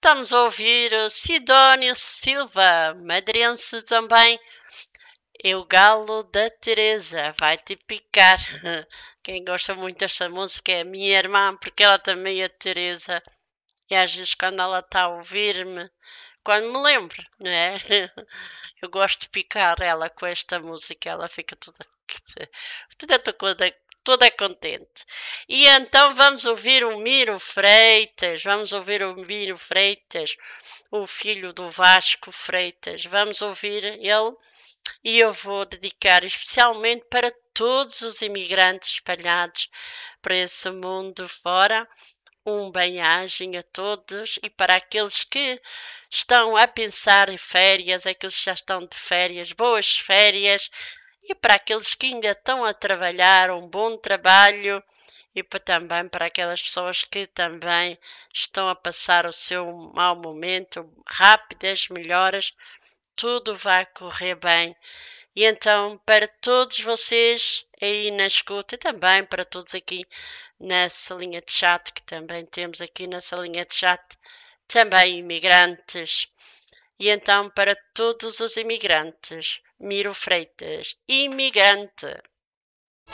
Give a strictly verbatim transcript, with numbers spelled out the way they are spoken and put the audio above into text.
estamos a ouvir o Sidónio Silva, madeirense também. É o galo da Teresa, vai-te picar. Quem gosta muito desta música é a minha irmã, porque ela também é Teresa. E às vezes quando ela está a ouvir-me, quando me lembro, não é? Eu gosto de picar ela com esta música, ela fica toda, toda, toda, toda contente. E então vamos ouvir o Miro Freitas, vamos ouvir o Miro Freitas, o filho do Vasco Freitas. Vamos ouvir ele e eu vou dedicar especialmente para todos os imigrantes espalhados por esse mundo fora. Um bem-agem a todos e para aqueles que estão a pensar em férias, aqueles que já estão de férias, boas férias, e para aqueles que ainda estão a trabalhar, um bom trabalho, e para, também para aquelas pessoas que também estão a passar o seu mau momento, rápidas melhoras, tudo vai correr bem. E então, para todos vocês aí na escuta e também para todos aqui na salinha de chat, que também temos aqui na salinha de chat, também imigrantes. E então, para todos os imigrantes, Miro Freitas, imigrante.